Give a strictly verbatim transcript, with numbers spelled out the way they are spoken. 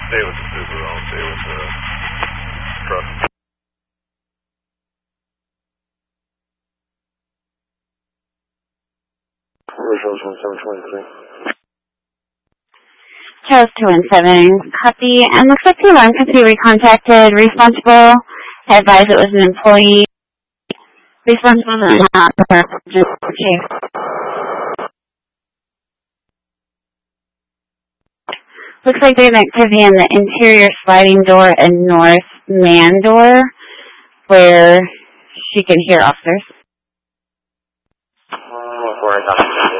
Stay with the Subaru, I'll stay with the truck. Original twenty-seven twenty-three. Charles two one seven, copy, and looks like the alarm company recontacted. Responsible, I advised it was an employee. Responsible is not the chief. Looks like there's activity in the interior sliding door and north man door where she can hear officers. Before I got